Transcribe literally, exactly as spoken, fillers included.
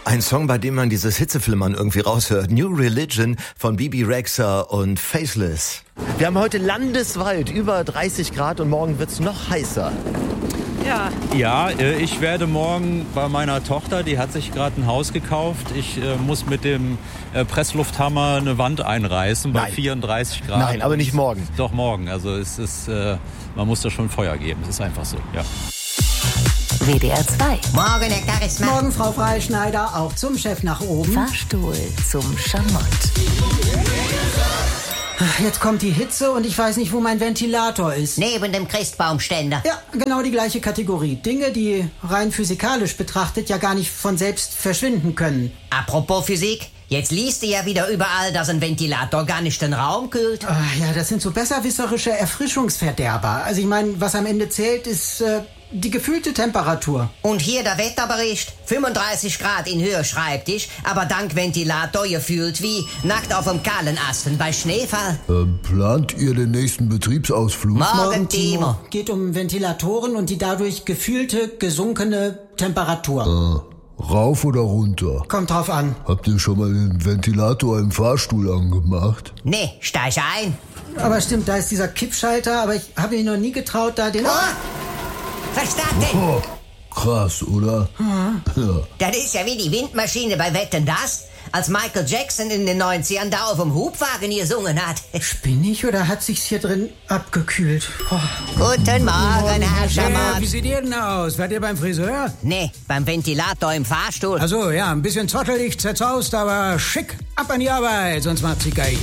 Ein Song, bei dem man dieses Hitzeflimmern irgendwie raushört. New Religion von Bibi Rexha und Faceless. Wir haben heute landesweit über dreißig Grad und morgen wird's noch heißer. Ja. Ja, ich werde morgen bei meiner Tochter, die hat sich gerade ein Haus gekauft. Ich äh, muss mit dem äh, Presslufthammer eine Wand einreißen bei Nein. vierunddreißig Grad. Nein, aber nicht morgen. Doch morgen. Also es ist, äh, man muss da schon Feuer geben. Es ist einfach so, ja. W D R zwei. Morgen, Herr Charisma. Morgen, Frau Freischneider, auch zum Chef nach oben. Fahrstuhl zum Schamott. Jetzt kommt die Hitze und ich weiß nicht, wo mein Ventilator ist. Neben dem Christbaumständer. Ja, genau die gleiche Kategorie. Dinge, die rein physikalisch betrachtet ja gar nicht von selbst verschwinden können. Apropos Physik, jetzt liest du ja wieder überall, dass ein Ventilator gar nicht den Raum kühlt. Ah, ja, das sind so besserwisserische Erfrischungsverderber. Also ich meine, was am Ende zählt, ist äh, die gefühlte Temperatur. Und hier der Wetterbericht. fünfunddreißig Grad in Höhe Schreibtisch, aber dank Ventilator gefühlt wie nackt auf dem kahlen Asten bei Schneefall. Ähm, plant ihr den nächsten Betriebsausflug? Morgen, Morgen Timo. Timo. Geht um Ventilatoren und die dadurch gefühlte, gesunkene Temperatur. Äh, rauf oder runter? Kommt drauf an. Habt ihr schon mal den Ventilator im Fahrstuhl angemacht? Nee, steig ein. Aber stimmt, da ist dieser Kippschalter, aber ich habe mich noch nie getraut, da den... Oh! Was ist das denn? Oh, krass, oder? Mhm. Ja. Das ist ja wie die Windmaschine bei Wetten, das? Als Michael Jackson in den neunzigern da auf dem Hubwagen gesungen hat. Bin ich oder hat sich's hier drin abgekühlt? Oh. Guten Morgen, Herr Schamott. Äh, wie seht ihr denn aus? Wart ihr beim Friseur? Nee, beim Ventilator im Fahrstuhl. Also ja, ein bisschen zottelig, zerzaust, aber schick. Ab an die Arbeit, sonst macht's sie geil.